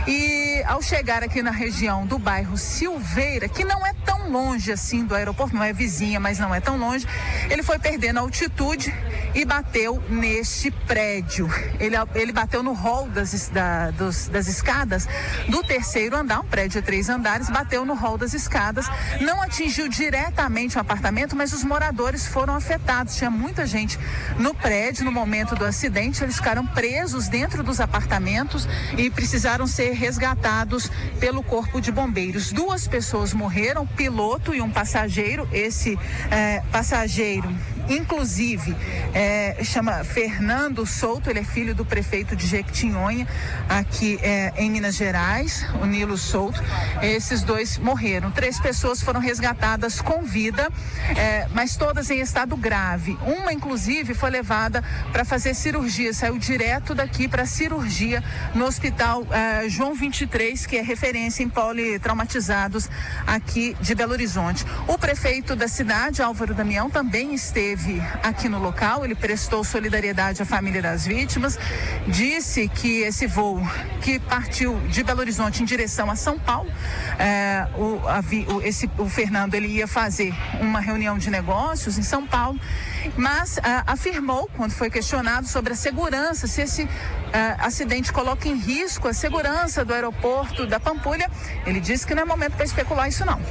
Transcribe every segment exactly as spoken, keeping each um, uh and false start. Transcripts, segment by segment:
E ao chegar aqui na região do bairro Silveira, que não é tão longe assim do aeroporto, não é vizinha, mas não é tão longe, ele foi perdendo altitude e bateu neste prédio. Ele, ele bateu no hall das, da, dos, das escadas do terceiro andar, um prédio de três andares, bateu no hall das escadas, não atingiu diretamente o apartamento, mas os moradores foram afetados. Tinha muita gente no prédio no momento do acidente, eles ficaram presos dentro dos apartamentos e precisaram ser resgatados pelo Corpo de Bombeiros. Duas pessoas morreram, piloto e um passageiro. Esse eh, passageiro, inclusive, eh, chama Fernando Souto, ele é filho do prefeito de Jequitinhonha, aqui eh, em Minas Gerais, o Nilo Souto. Esses dois morreram. Três pessoas foram resgatadas com vida, eh, mas todas em estado grave. Uma, inclusive, foi levada para fazer cirurgia, saiu direto daqui para cirurgia no Hospital eh, João vinte e três, que é referência em politraumatizados aqui de Belo Horizonte. O prefeito da cidade, Álvaro Damião, também esteve aqui no local. Ele prestou solidariedade à família das vítimas, disse que esse voo que partiu de Belo Horizonte em direção a São Paulo, eh, o, a, o, esse, o Fernando, ele ia fazer uma reunião de negócios em São Paulo, mas ah, afirmou, quando foi questionado sobre a segurança, se esse ah, acidente coloca em risco a segurança do aeroporto da Pampulha, ele disse que não é momento para especular isso não.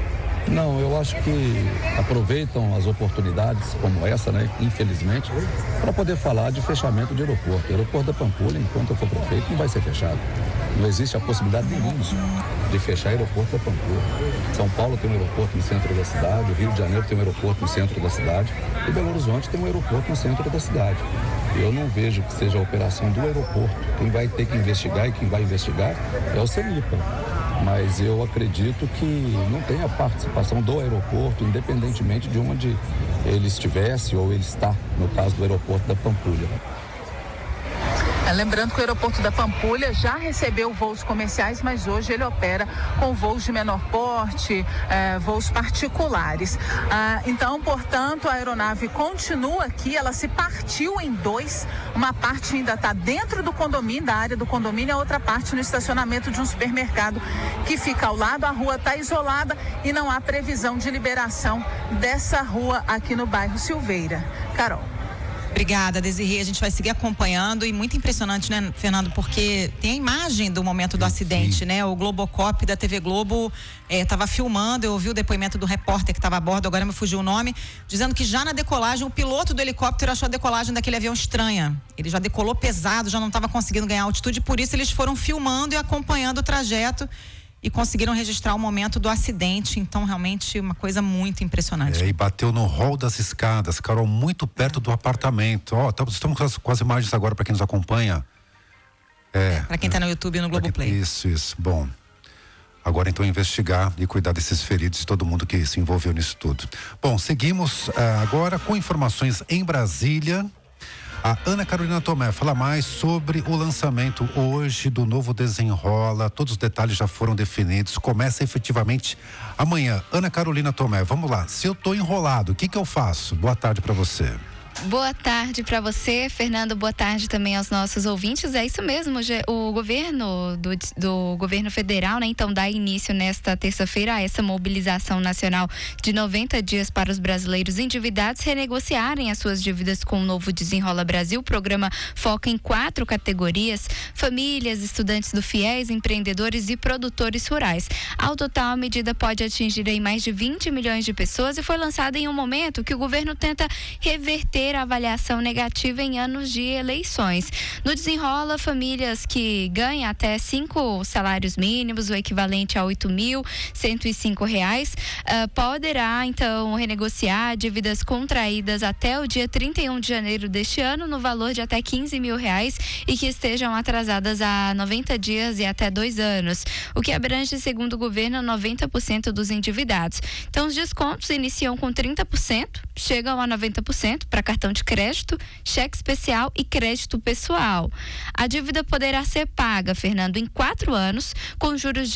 Não, eu acho que aproveitam as oportunidades como essa, né, infelizmente, para poder falar de fechamento de aeroporto. O aeroporto da Pampulha, enquanto eu for prefeito, não vai ser fechado. Não existe a possibilidade nenhuma de fechar o aeroporto da Pampulha. São Paulo tem um aeroporto no centro da cidade, o Rio de Janeiro tem um aeroporto no centro da cidade e Belo Horizonte tem um aeroporto no centro da cidade. Eu não vejo que seja a operação do aeroporto. Quem vai ter que investigar e quem vai investigar é o CENIPA. Mas eu acredito que não tem a participação do aeroporto, independentemente de onde ele estivesse ou ele está, no caso do aeroporto da Pampulha. Lembrando que o aeroporto da Pampulha já recebeu voos comerciais, mas hoje ele opera com voos de menor porte, eh, voos particulares. Ah, então, portanto, a aeronave continua aqui, ela se partiu em dois, uma parte ainda está dentro do condomínio, da área do condomínio, a outra parte no estacionamento de um supermercado que fica ao lado. A rua está isolada e não há previsão de liberação dessa rua aqui no bairro Silveira. Carol. Obrigada, Desirê. A gente vai seguir acompanhando e muito impressionante, né, Fernando? Porque tem a imagem do momento do acidente, né? O Globocop da T V Globo estava eh, filmando, eu ouvi o depoimento do repórter que estava a bordo, agora me fugiu o nome, dizendo que já na decolagem, o piloto do helicóptero achou a decolagem daquele avião estranha. Ele já decolou pesado, já não estava conseguindo ganhar altitude, por isso eles foram filmando e acompanhando o trajeto e conseguiram registrar o momento do acidente. Então, realmente, uma coisa muito impressionante. É, e bateu no hall das escadas, Carol, muito perto do apartamento. Ó, oh, estamos com as, com as imagens agora para quem nos acompanha. É, para quem está no YouTube e no Globoplay. Isso, isso. Bom, agora então investigar e cuidar desses feridos e todo mundo que se envolveu nisso tudo. Bom, seguimos uh, agora com informações em Brasília. A Ana Carolina Tomé fala mais sobre o lançamento hoje do novo Desenrola. Todos os detalhes já foram definidos. Começa efetivamente amanhã. Ana Carolina Tomé, vamos lá. Se eu tô enrolado, o que que eu faço? Boa tarde para você. Boa tarde para você, Fernando. Boa tarde também aos nossos ouvintes. É isso mesmo, o governo do, do governo federal, né? Então dá início nesta terça-feira a essa mobilização nacional de noventa dias para os brasileiros endividados renegociarem as suas dívidas com o novo Desenrola Brasil. O programa foca em quatro categorias: famílias, estudantes do FIES, empreendedores e produtores rurais. Ao total, a medida pode atingir aí mais de vinte milhões de pessoas e foi lançada em um momento que o governo tenta reverter a avaliação negativa em anos de eleições. No Desenrola, famílias que ganham até cinco salários mínimos, o equivalente a oito mil cento e cinco reais, uh, poderá então renegociar dívidas contraídas até o dia trinta e um de janeiro deste ano no valor de até quinze mil reais e que estejam atrasadas há noventa dias e até dois anos, o que abrange, segundo o governo, noventa por cento dos endividados. Então, os descontos iniciam com trinta por cento, chegam a noventa por cento para cartão de crédito, cheque especial e crédito pessoal. A dívida poderá ser paga, Fernando, em quatro anos, com juros de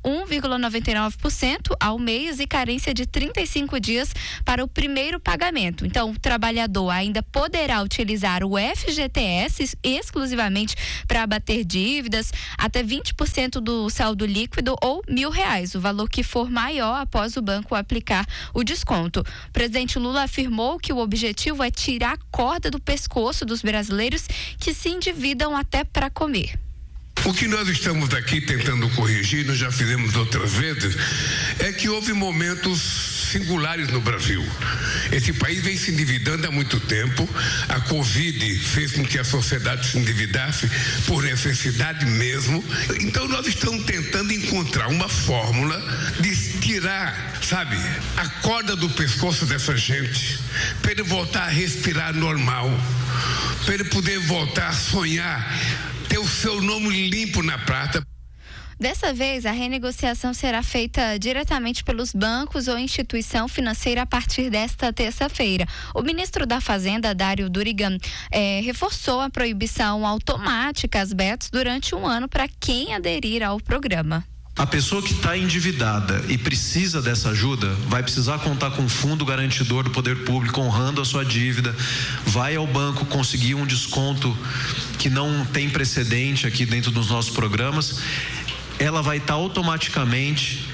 um vírgula noventa e nove por cento ao mês e carência de trinta e cinco dias para o primeiro pagamento. Então, o trabalhador ainda poderá utilizar o F G T S exclusivamente para abater dívidas até vinte por cento do saldo líquido ou mil reais, o valor que for maior após o banco aplicar o desconto. O presidente Lula afirmou que o objetivo é tirar a corda do pescoço dos brasileiros que se endividam até para comer. O que nós estamos aqui tentando corrigir, nós já fizemos outras vezes, é que houve momentos singulares no Brasil. Esse país vem se endividando há muito tempo. A Covid fez com que a sociedade se endividasse por necessidade mesmo. Então nós estamos tentando encontrar uma fórmula de tirar, sabe, a corda do pescoço dessa gente, para ele voltar a respirar normal, para ele poder voltar a sonhar, ter o seu nome limpo na prata. Dessa vez, a renegociação será feita diretamente pelos bancos ou instituição financeira a partir desta terça-feira. O ministro da Fazenda, Dário Durigan, eh, reforçou a proibição automática às betas durante um ano para quem aderir ao programa. A pessoa que está endividada e precisa dessa ajuda vai precisar contar com um fundo garantidor do poder público honrando a sua dívida, vai ao banco conseguir um desconto que não tem precedente aqui dentro dos nossos programas. Ela vai estar automaticamente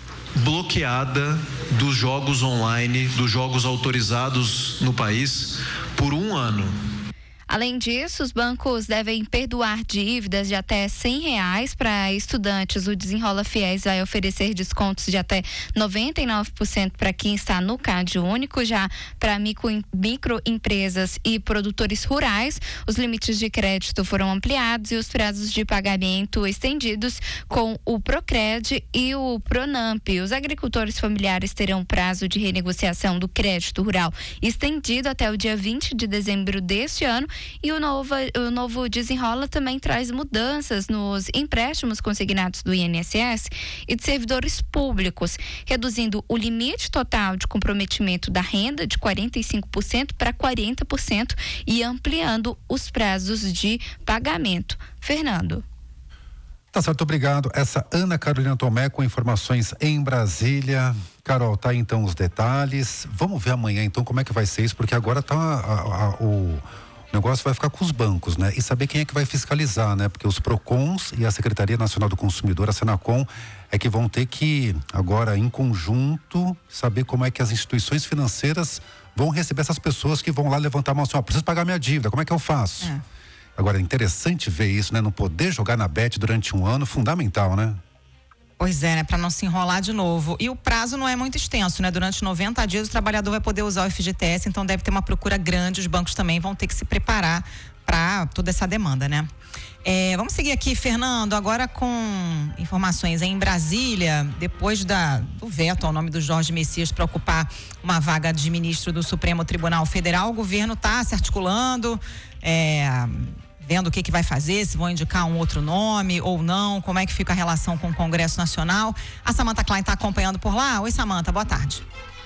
bloqueada dos jogos online, dos jogos autorizados no país por um ano. Além disso, os bancos devem perdoar dívidas de até cem reais para estudantes. O Desenrola Fiéis vai oferecer descontos de até noventa e nove por cento para quem está no Cade Único. Já para micro, microempresas e produtores rurais, os limites de crédito foram ampliados e os prazos de pagamento estendidos com o Procred e o Pronamp. Os agricultores familiares terão prazo de renegociação do crédito rural estendido até o dia vinte de dezembro deste ano. E o novo, o novo Desenrola também traz mudanças nos empréstimos consignados do I N S S e de servidores públicos, reduzindo o limite total de comprometimento da renda de quarenta e cinco por cento para quarenta por cento e ampliando os prazos de pagamento. Fernando. Tá certo, obrigado. Essa Ana Carolina Tomé com informações em Brasília. Carol, tá aí então os detalhes. Vamos ver amanhã então como é que vai ser isso, porque agora tá a, a, o O negócio vai ficar com os bancos, né? E saber quem é que vai fiscalizar, né? Porque os PROCONs e a Secretaria Nacional do Consumidor, a Senacom, é que vão ter que, agora em conjunto, saber como é que as instituições financeiras vão receber essas pessoas que vão lá levantar a mão assim, ó, preciso pagar minha dívida, como é que eu faço? É. Agora, é interessante ver isso, né? Não poder jogar na bet durante um ano, fundamental, né? Pois é, né? Para não se enrolar de novo. E o prazo não é muito extenso, né? Durante noventa dias o trabalhador vai poder usar o F G T S, então deve ter uma procura grande. Os bancos também vão ter que se preparar para toda essa demanda, né? É, vamos seguir aqui, Fernando, agora com informações em Brasília, depois da, do veto ao nome do Jorge Messias para ocupar uma vaga de ministro do Supremo Tribunal Federal, o governo está se articulando, é, vendo o que que vai fazer, se vão indicar um outro nome ou não, como é que fica a relação com o Congresso Nacional. A Samantha Klein está acompanhando por lá. Oi, Samantha, boa tarde.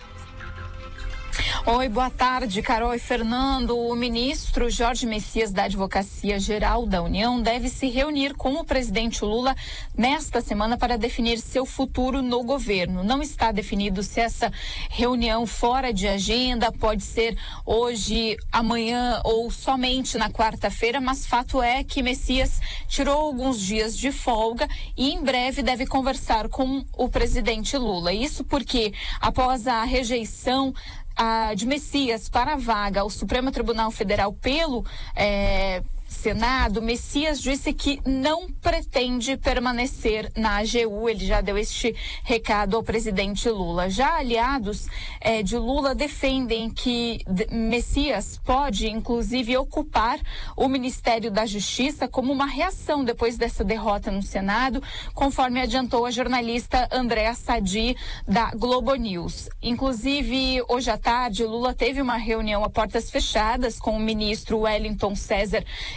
Oi, boa tarde, Carol e Fernando. O ministro Jorge Messias da Advocacia Geral da União deve se reunir com o presidente Lula nesta semana para definir seu futuro no governo. Não está definido se essa reunião fora de agenda pode ser hoje, amanhã ou somente na quarta-feira, mas fato é que Messias tirou alguns dias de folga e em breve deve conversar com o presidente Lula. Isso porque após a rejeição A, de Messias para a vaga ao Supremo Tribunal Federal pelo é, Senado, Messias disse que não pretende permanecer na A G U. Ele já deu este recado ao presidente Lula. Já aliados é, de Lula defendem que Messias pode, inclusive, ocupar o Ministério da Justiça como uma reação depois dessa derrota no Senado, conforme adiantou a jornalista Andréa Sadi, da Globo News. Inclusive, hoje à tarde, Lula teve uma reunião a portas fechadas com o ministro Wellington César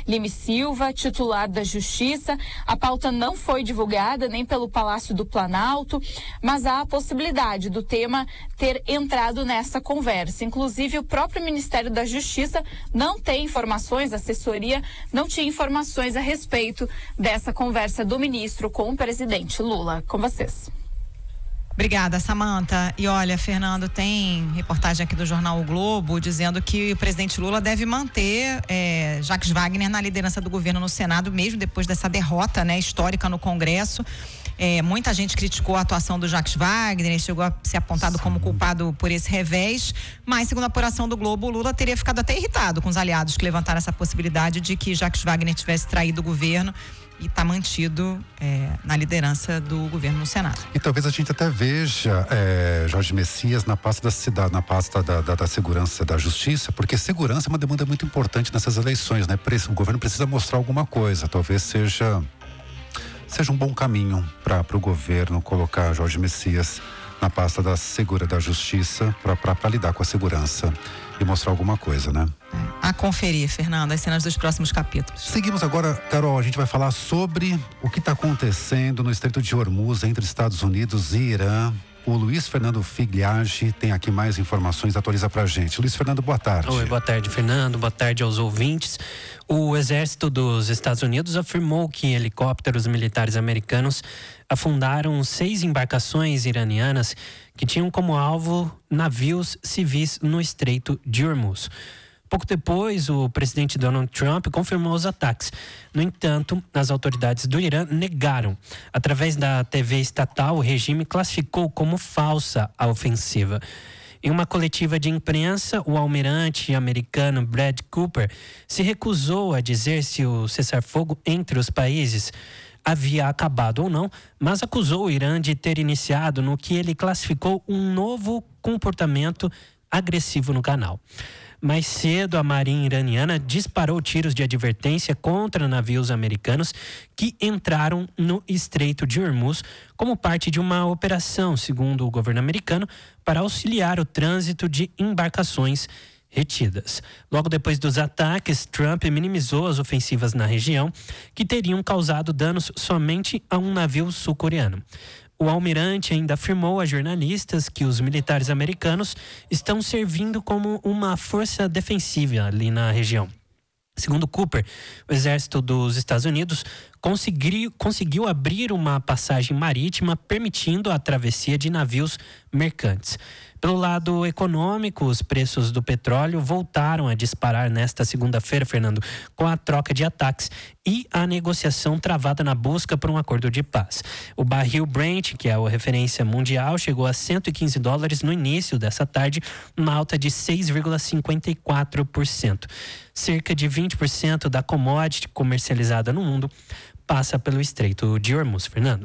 Lime Silva, titular da Justiça. A pauta não foi divulgada nem pelo Palácio do Planalto, mas há a possibilidade do tema ter entrado nessa conversa. Inclusive, o próprio Ministério da Justiça não tem informações, a assessoria não tinha informações a respeito dessa conversa do ministro com o presidente Lula. Com vocês. Obrigada, Samantha. E olha, Fernando, tem reportagem aqui do jornal O Globo dizendo que o presidente Lula deve manter é, Jacques Wagner na liderança do governo no Senado, mesmo depois dessa derrota, né, histórica no Congresso. É, muita gente criticou a atuação do Jacques Wagner, chegou a ser apontado Sim. como culpado por esse revés, mas segundo a apuração do Globo, o Lula teria ficado até irritado com os aliados que levantaram essa possibilidade de que Jacques Wagner tivesse traído o governo e está mantido é, na liderança do governo no Senado. E talvez a gente até veja é, Jorge Messias na pasta da cidade, na pasta da, da, da segurança, da justiça, porque segurança é uma demanda muito importante nessas eleições, né? O governo precisa mostrar alguma coisa, talvez seja seja um bom caminho para o governo colocar Jorge Messias na pasta da segura da justiça para lidar com a segurança e mostrar alguma coisa, né? É, a conferir, Fernando, as cenas dos próximos capítulos. Seguimos agora, Carol, a gente vai falar sobre o que está acontecendo no Estreito de Hormuz entre Estados Unidos e Irã. O Luiz Fernando Figliage tem aqui mais informações, atualiza pra gente. Luiz Fernando, boa tarde. Oi, boa tarde, Fernando, boa tarde aos ouvintes. O exército dos Estados Unidos afirmou que helicópteros militares americanos afundaram seis embarcações iranianas que tinham como alvo navios civis no Estreito de Hormuz. Pouco depois, o presidente Donald Trump confirmou os ataques. No entanto, as autoridades do Irã negaram. Através da T V estatal, o regime classificou como falsa a ofensiva. Em uma coletiva de imprensa, o almirante americano Brad Cooper se recusou a dizer se o cessar-fogo entre os países havia acabado ou não, mas acusou o Irã de ter iniciado no que ele classificou um novo comportamento agressivo no canal. Mais cedo, a marinha iraniana disparou tiros de advertência contra navios americanos que entraram no Estreito de Hormuz como parte de uma operação, segundo o governo americano, para auxiliar o trânsito de embarcações retidas. Logo depois dos ataques, Trump minimizou as ofensivas na região, que teriam causado danos somente a um navio sul-coreano. O almirante ainda afirmou a jornalistas que os militares americanos estão servindo como uma força defensiva ali na região. Segundo Cooper, o exército dos Estados Unidos conseguiu, conseguiu abrir uma passagem marítima permitindo a travessia de navios mercantes. Pelo lado econômico, os preços do petróleo voltaram a disparar nesta segunda-feira, Fernando, com a troca de ataques e a negociação travada na busca por um acordo de paz. O barril Brent, que é a referência mundial, chegou a cento e quinze dólares no início dessa tarde, uma alta de seis vírgula cinquenta e quatro por cento. Cerca de vinte por cento da commodity comercializada no mundo passa pelo Estreito de Hormuz, Fernando.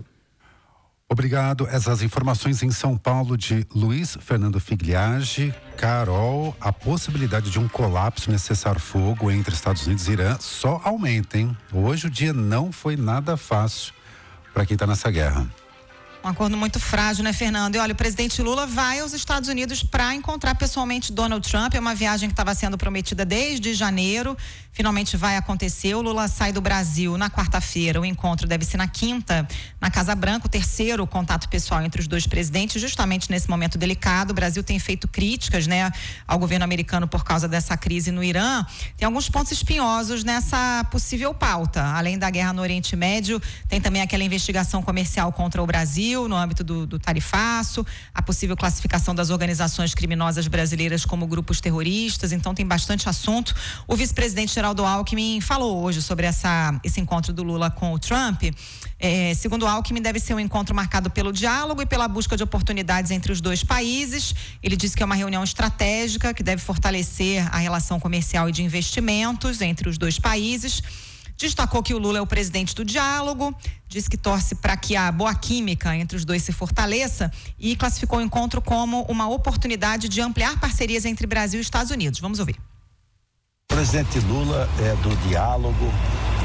Obrigado. Essas informações em São Paulo de Luiz Fernando Figliage. Carol, a possibilidade de um colapso nesse cessar-fogo entre Estados Unidos e Irã só aumenta, hein? Hoje o dia não foi nada fácil para quem está nessa guerra. Um acordo muito frágil, né, Fernando? E olha, o presidente Lula vai aos Estados Unidos para encontrar pessoalmente Donald Trump. É uma viagem que estava sendo prometida desde janeiro. Finalmente vai acontecer. O Lula sai do Brasil na quarta-feira. O encontro deve ser na quinta, na Casa Branca. O terceiro contato pessoal entre os dois presidentes, justamente nesse momento delicado. O Brasil tem feito críticas, né, ao governo americano por causa dessa crise no Irã. Tem alguns pontos espinhosos nessa possível pauta. Além da guerra no Oriente Médio, tem também aquela investigação comercial contra o Brasil, no âmbito do, do tarifaço, a possível classificação das organizações criminosas brasileiras como grupos terroristas. Então tem bastante assunto. O vice-presidente Geraldo Alckmin falou hoje sobre essa, esse encontro do Lula com o Trump. É, segundo Alckmin, deve ser um encontro marcado pelo diálogo e pela busca de oportunidades entre os dois países. Ele disse que é uma reunião estratégica que deve fortalecer a relação comercial e de investimentos entre os dois países. Destacou que o Lula é o presidente do diálogo, disse que torce para que a boa química entre os dois se fortaleça e classificou o encontro como uma oportunidade de ampliar parcerias entre Brasil e Estados Unidos. Vamos ouvir. O presidente Lula é do diálogo,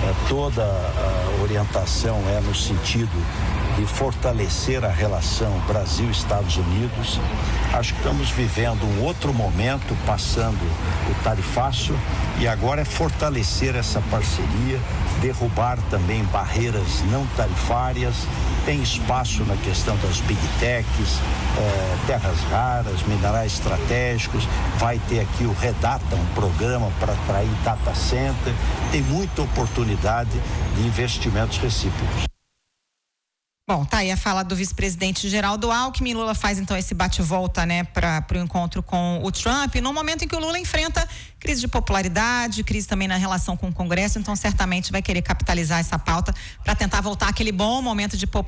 toda a orientação é no sentido de fortalecer a relação Brasil-Estados Unidos. Acho que estamos vivendo um outro momento, passando o tarifaço, e agora é fortalecer essa parceria, derrubar também barreiras não tarifárias. Tem espaço na questão das big techs, eh, terras raras, minerais estratégicos. Vai ter aqui o Redata, um programa para atrair data center. Tem muita oportunidade de investimentos recíprocos. Bom, tá aí a fala do vice-presidente Geraldo Alckmin. Lula faz então esse bate-volta, né, para o encontro com o Trump, no momento em que o Lula enfrenta crise de popularidade, crise também na relação com o Congresso, então certamente vai querer capitalizar essa pauta para tentar voltar àquele bom momento de popularidade